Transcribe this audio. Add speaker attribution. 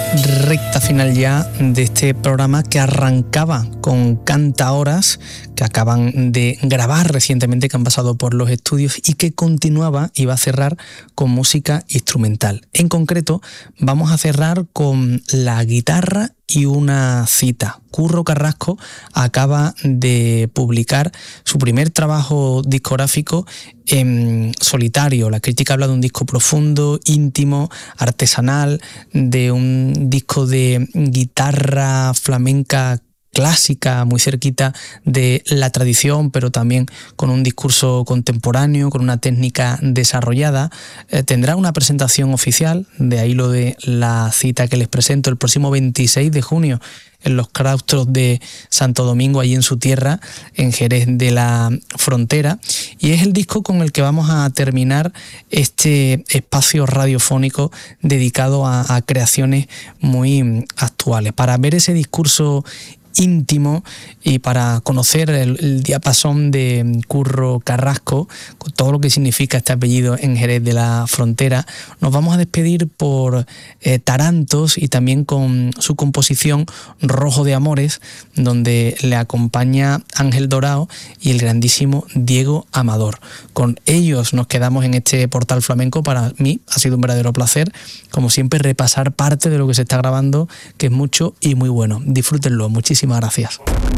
Speaker 1: recta final ya de este programa que arrancaba con Cantahoras, que acaban de grabar recientemente, que han pasado por los estudios, y que continuaba y va a cerrar con música instrumental. En concreto, vamos a cerrar con la guitarra y una cita. Curro Carrasco acaba de publicar su primer trabajo discográfico en solitario. La crítica habla de un disco profundo, íntimo, artesanal, de un disco de guitarra flamenca clásica, muy cerquita de la tradición, pero también con un discurso contemporáneo, con una técnica desarrollada. Tendrá una presentación oficial, de ahí lo de la cita que les presento, el próximo 26 de junio en los claustros de Santo Domingo, allí en su tierra, en Jerez de la Frontera. Y es el disco con el que vamos a terminar este espacio radiofónico dedicado a creaciones muy actuales. Para ver ese discurso íntimo y para conocer el diapasón de Curro Carrasco, con todo lo que significa este apellido en Jerez de la Frontera, nos vamos a despedir por Tarantos y también con su composición Rojo de Amores, donde le acompaña Ángel Dorao y el grandísimo Diego Amador. Con ellos nos quedamos en este portal flamenco. Para mí ha sido un verdadero placer, como siempre, repasar parte de lo que se está grabando, que es mucho y muy bueno. Disfrútenlo. Muchísimas gracias.